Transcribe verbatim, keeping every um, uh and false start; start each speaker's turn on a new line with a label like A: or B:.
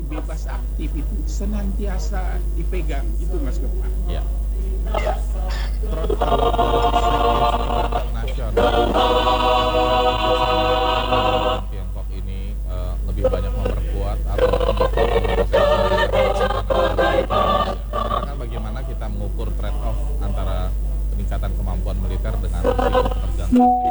A: bebas aktif itu senantiasa dipegang, itu Mas Gema.
B: Ya. Terus kalau dari segi internasional, Tiongkok ini uh, lebih banyak memperkuat atau karena kan bagaimana kita mengukur trade off antara peningkatan kemampuan militer dengan risiko ketergantungan